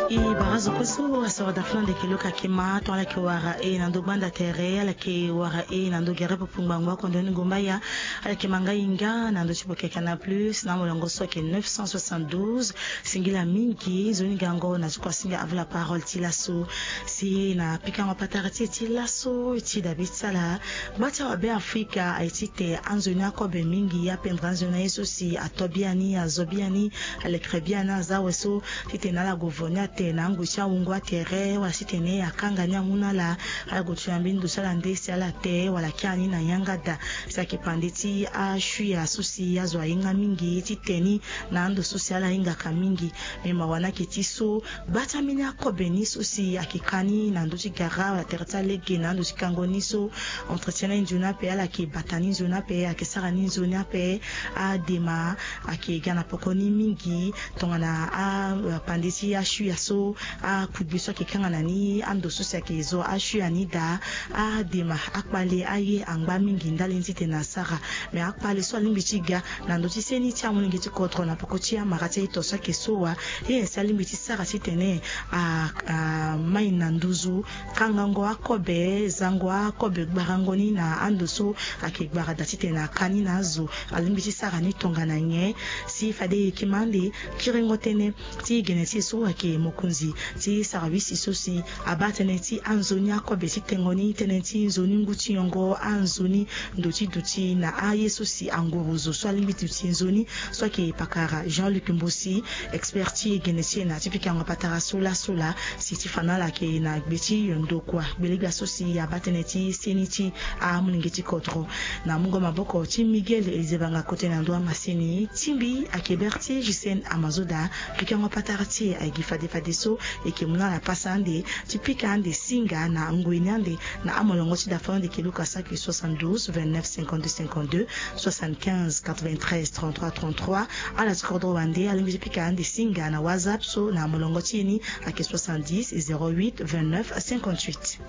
I barazo koso asawada flande kiluka kima to ala ki wara na ndo banda tere ala ki wara na ndo gere popumba ngwa kondo ngomba ya ala ki manga inga na ndo chipoke kana plus na molongo soke 972 singila mingi zoni gango na kwa singa avla parole tilaso si na pika ngapatara tilaso ti dabitsala bacha wa be Afrika aitite anzoni akobe mingi ya pendra zona yeso si atobiani azobiani ale krebiana zaweso tite na la gouverneur na ngusha ungwa tere wala sitene akanga nyamuna la agotu mbindu sala ndesi ala te wala kyani na yangada saki panditi a shui asusi yazo inga mingi titeni na ando sosiala inga kamingi mema wana kitiso bata minya kobeni sosi akikani na ndo chigara wala terta lege na ndo chikangoniso entretien injuna pe ala ki batani injuna pe akisara ninjuna pe a dema akigana pokoni mingi tongana a panditi a shui so a kubiso kikanga nani ando sosia kezo ashu anida a dema akpale aye angba mingi ndale ntite na sara me akpale so limbichiga na ndo tiseni tia muningi tikotro na pokotia marate itosa kesowa ye salimbiti sara titene a maina nduzu kangango akobe zango akobe barangoni na ando so akigbara datite na kani nazo alimbiti sara ni tongana nye si fade kimande kiringotene ti geneti so ake mokunzi ti service sosi abatene ti anzoni akobe ti tengoni tenenti nzoni nguti yongo anzoni ndoti duti na aye sosi angoruzo so limiti ti nzoni so ke pakara Jean-Luc Mbosi experti genesi na tipika ngapatara sola si ti fanala ke na gbeti yondo kwa beliga sosi abatene ti seniti a muningeti kotro na mungo maboko ti Miguel Elizabanga kote na ndo masini timbi akeberti Jisen Amazoda pika ngapatara ti agifade so ekemuna la pasande tipika ande singa na ngwinande na amolongo ti dafande kiluka saki 72 29 52 52 75 93 33 33 ala skordo wande alimbi tipika ande singa na WhatsApp so na amolongo ti ni ake 70 08 29 58.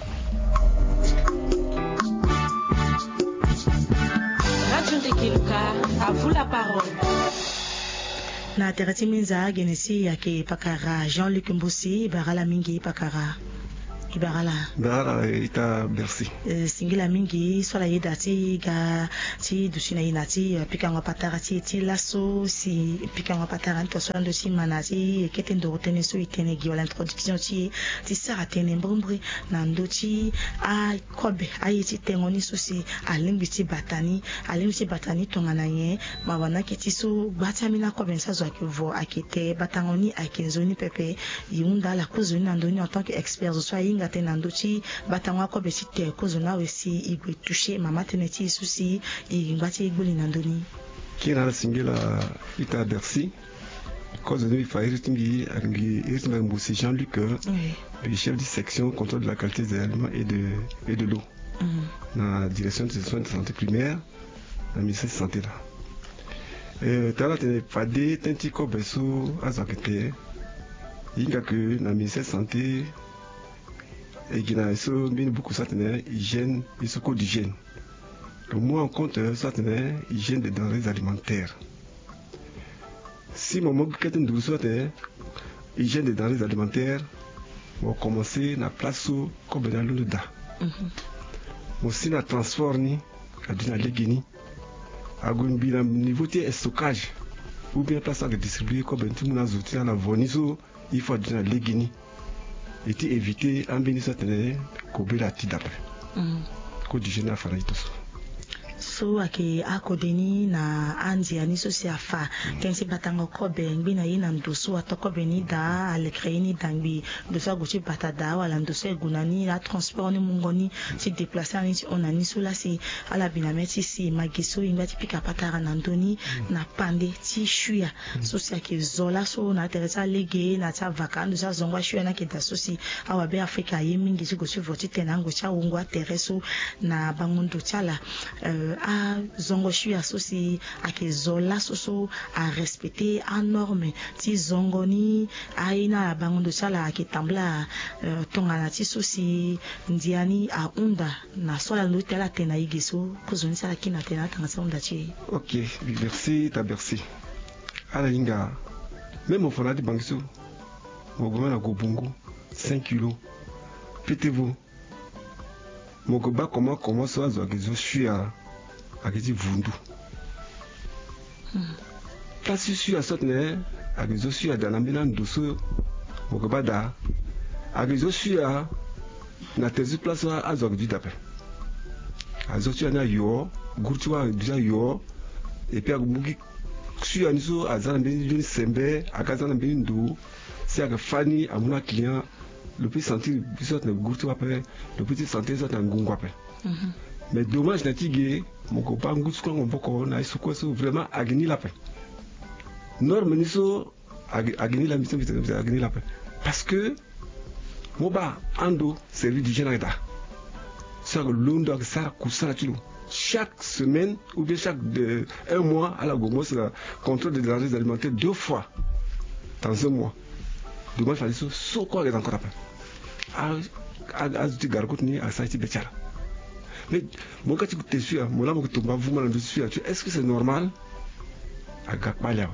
Radio de Kiluka, à vous la parole. Na terati minza genesi yake pakara Jean-Luc Mbosi barala mingi pakara Ibarala ita merci singila mingi sola yedati ga ti dusina inati pikanga patara ti laso si pikanga patara to so ndo si manati kete ndo tene so itene gi wala introduction ti sara tene mbrumbri na ndo ti a kobe ayiti tengoni so si alimbiti batani tongana ye mawana kiti so batamina kobe nsazo akivo akite batangoni akenzoni pepe yunda la kozoni na ndoni en tant que expert so inga tenandochi batangwa ko besite kozona wesi igwe toucher mama teneti susi ingwati iguli nandoni kina singila ita Bercy kozona ifairi tingi angi irtima Mbosi Jean-Luc le chef de section contrôle de la qualité des aliments et de l'eau na direction des soins de santé primaire na ministère de santé là tala tene fade tenti ko beso azakete inga que na ministère de santé et qui n'a beaucoup certaines hygiène et ce code d'hygiène. Le mot en compte certaines hygiène des denrées alimentaires. Si mon mot qui est une douce hygiène des denrées alimentaires, on va commencer na place où comme dans le da. Aussi na transformer à d'une légini à un niveau de stockage ou bien place à distribuer comme un petit monazout à la voniso il faut d'une légini. Et éviter un bénéfice de la tidap. Code à Faraïtos. So ake akodeni na anzi aniso si afa tensi batanga kobe ngina yina ndoso atokobe ni da alekreini dangbi dosa gochi batada wala ndoso egunani la transport ni mungoni si déplacer ni onani sula si ala binameti si magiso ingati pika patara na ndoni na pande ti shuya so si ake zola so na teresa lege na ta vakando sa zongwa shuya na keda so si awa be Afrika yemingi si gochi voti tenango cha ungwa tereso na bangondo chala a zongo shui asosi ake zola soso a respecter a norme ti zongo ni aina bangondo chala ake tambla tongana ti sosi ndiani a unda na sola lutela tena igiso kozoni sala kina tena tanga sonda chi. Ok, merci ta merci ala inga même au fond di bangiso Mogoba na gobungu 5 kilos. Pétez-vous. Mogoba comment ça zo agizo shia agiti vundu. Kasi shia sotne agizo shia danambina ndoso mogoba da agizo shia na tezi place azo agidi dape. Azo shia na yo gurtuwa déjà yo et puis agubugi shia niso azana mbini juni sembe akazana mbini ndu si agafani amuna client le plus sentir bisot na gurtu après le petit sentir ça na ngungu après. Mais dommage na tigé mon copain ngutsu ko mboko na isuko so vraiment agni la paix. Norme niso agni la mission agni la paix parce que moba ando service d'hygiène da. Ça londo ak ça kusala tilo. Chaque semaine ou bien chaque un mois à la gomo c'est le contrôle des denrées alimentaires 2 fois dans un mois. Dommage fallait so quoi est encore après. Azuti gargot ni asaiti bechara. Mais mon cas tu te suis, mon là mon tomba vous mal suis. Est-ce que c'est normal? Aga palia.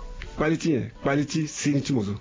Quality sini timozo.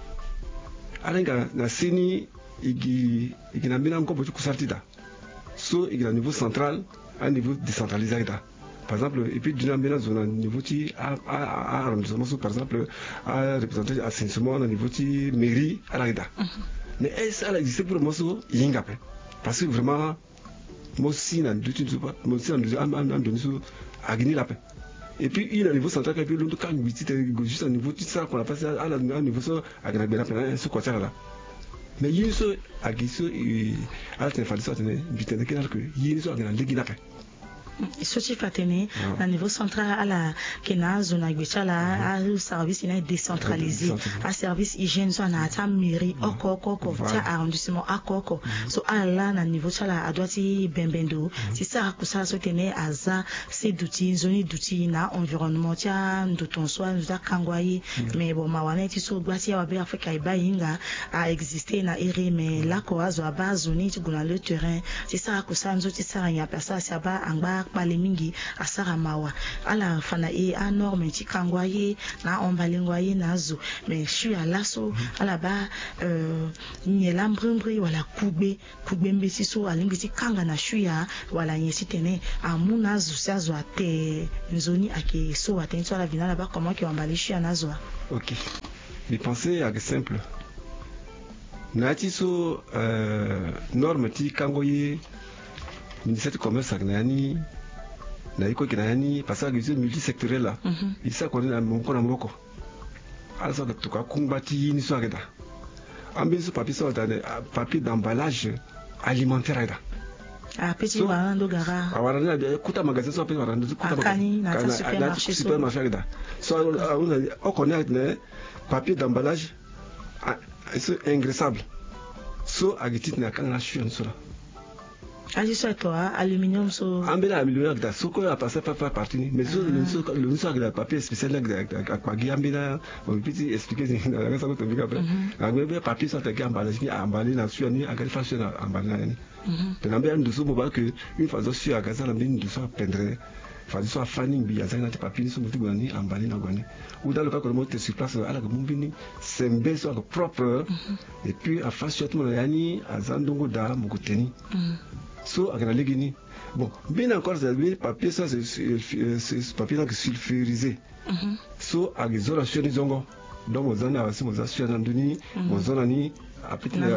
Alenga na sini igi na bina mko tu kusartida. So igi na niveau central, à niveau décentralisé da. Par exemple, et puis d'une ambiance zone niveau ti à arrondissement par exemple à représenter assainissement au niveau ti mairie à la da. Mais ça existe pour moi yingape parce que vraiment moi aussi na du tout pas moi aussi en donné sur agni la paix et puis il a niveau central et puis l'autre quand juste au niveau tout ça qu'on a passé à niveau ça agna bien après ce quoi ça là mais il so agiso et à la fin de ça tenait bitene que il so agna legi la paix Sochi fatene na niveau central à la kena zona gbechala a service ina décentralisé a service hygiène so na ta mairie okoko ta arrondissement akoko so ala na niveau chala adwati bembendo c'est ça kusa so tene aza c'est d'outils zone d'outils na environnement tia ndoton so nda kangwayi mais bon mawana ti so gbati ya ba Afrika iba yinga a exister na ere mais la ko azo ba zone ti gona le terrain c'est ça kusa nzo ti sa nya pesa sa ba angba pale mingi asara mawa ala fana e a norme ti kangwaye na ombalengwaye nazo mais je suis à l'asso ala ba nyela mbrimbri wala kugbe mbesi so alimbisi kanga na shuya wala nyesi tene amuna zo sazo ate nzoni ake so atento ala vinala ba comment que ombali shuya nazo. OK. Mais pensez à simple. Nati so norme ti kangoye ministère du commerce agnani na iko kinani parce que c'est multisectoriel là il ça connaît mon moko alors ça que quoi kumbati ni so ageda ambiso papier so papier d'emballage alimentaire là petit warando gara waranda kuta magasin so pe waranda kuta magasin na supermarché là so on connaît le papier d'emballage c'est ingraissable so agitit na kana chien so là ali so toi aluminium so ambela aluminium da so ko a passé par partie mais le so de papier spécial à quoi ambela on peut expliquer dans ça que tu veux après avec papier ça te emballage ni emballé na sur ni à quelle façon emballé ni de l'ambela de so boba que une fois sur à gaza la mine de so peindre fa so fanning bi azana te papier so mutu gani emballé na gani ou dans le cas que le mot sur place à la mumbini c'est un so propre et puis à face sur tout yani azandongo da mukuteni so akana legini bon bien encore ça le papier ça c'est papier là qui sulfurisé so agizola sur zongo donc mozana aussi mozasio na nduni mozana ni apeti na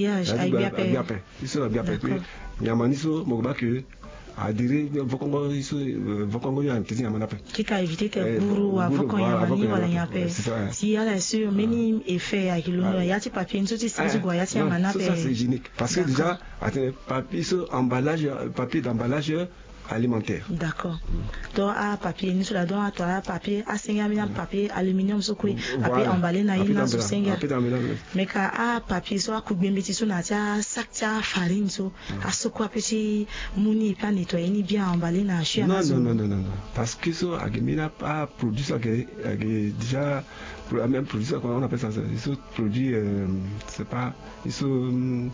biape iso na biape nyamani so mogoba que a dire vokongo iso vokongo ya ntezi nyamana pe kika éviter te buru wa vokongo yamani wala nyape si yala sur mini effet à kilono ya ti papier nzuti sinzu gwa ya ti yamana pe ça c'est hygiénique parce que déjà papier so emballage papier d'emballage alimentaire. D'accord. Donc à papier ni sur la don à papier à 5 millions papier aluminium so ko papier emballé na ina so 5 mais ka a papier so ku bembe ti so na ta sakta farine so a so ko petit muni pa nettoyer ni bien emballé na chien. Non parce que so agemina pas produit ça que déjà pour même produit ça on appelle ça ils sont produits c'est pas ils sont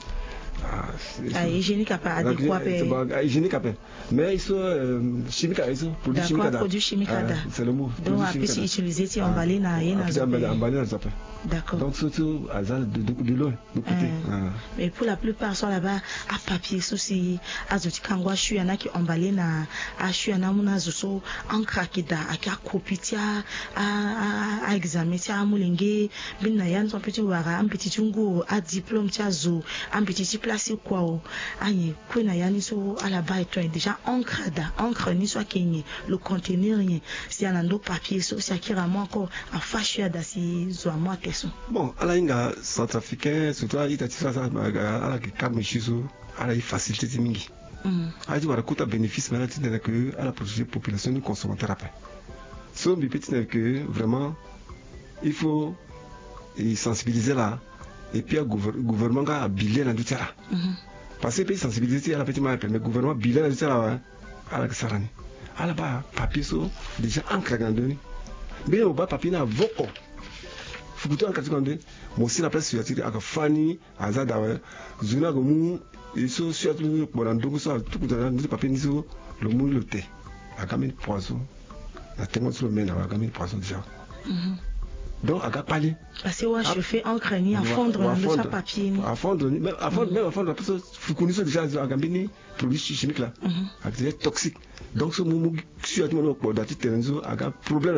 hygiénique pas adéquat hygiénique appel mais ils sont chimiques ils sont produits chimiques c'est le mot donc après c'est utilisé si emballé na emballé d'accord donc surtout à de l'eau mais pour la plupart sont là-bas à papier souci azuti kangwa shuana qui emballé na a shuana muna zuso encre kida aka kopitia a examen tia mulenge binna yan son petit wara un petit chungu a diplôme tia zo un petit place quoi o ani kuna yani so à la bas est déjà encre ni soit kenye le contenir rien si anando papier so si akira moi encore a fashia da si zo moi teso bon ala inga centrafricain surtout ita tisa sa ala ki kam shiso ala yi facilité mingi aji wara kuta bénéfice mais là que à la population du consommateur après so bi petit que vraiment il faut sensibiliser là et puis le gouvernement a bilé dans tout ça parce que puis sensibiliser à la petite marque mais le gouvernement bilé dans tout ça à la sarani à la bas papier so déjà encre grandeur bien au bas papier na voko fukuto encre grandeur mo si la place sur la aka fani azada zuna go mu iso sur tout pour dans donc ça tout dans le papier niso le mu le thé aka mis poisson la témoin sur le mena aka mis poisson déjà donc à parler parce que ouais je fais encre ni à fondre dans le papier à fondre même à fondre parce que faut connaître déjà à gambini produits chimiques là c'est toxique donc ce moment sur tout pour dater tenzo a problème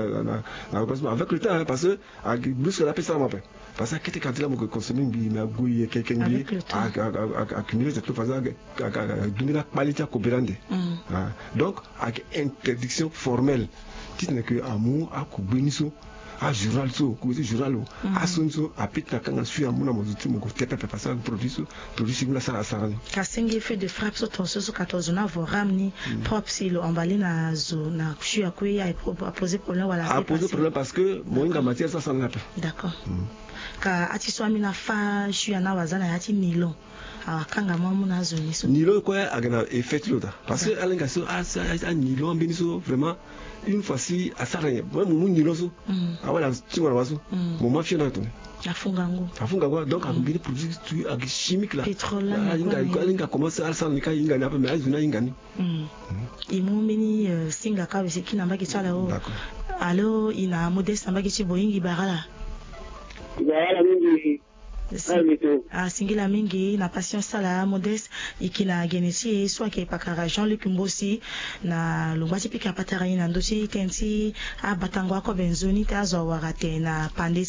avec le temps parce que à plus que la personne m'appelle parce que quand il a mon consommer bi na gouiller quelqu'un bi à accumuler cette phase à donner la qualité à coopérande donc avec interdiction formelle dit que amour à kubeniso a journal so kuzi journal a sonso a pita kanga suya muna mozuti mo tepe pasa produit simula sala sala kasengi fait de frappe sur ton so 14 na voramni propre si le emballé na zo na suya kuya a posé problème wala a posé problème parce que moinga matière ça ça n'a pas d'accord ka ati so amina fa suya na wazana ati nilo kanga mamu na zo ni so nilo quoi agana effet l'autre parce que alenga so a nilo ambini so vraiment une fois si à ça rien moi mon nilo so ah voilà tu vois là so mon mafia na to afunga quoi donc a combiner produit chimique là pétrole alinga commence à ça nika inga na mais azuna inga ni imomini singa ka bisi kinamba ki tsala o allo ina modeste namba ki chiboyingi barala mingi singila mingi na patience sala modeste ikina genesi soit ke pakara Jean-Luc Mbosi na lungwati pika patara ina ndosi tenti abatangwa ko benzoni ta zo warate na pande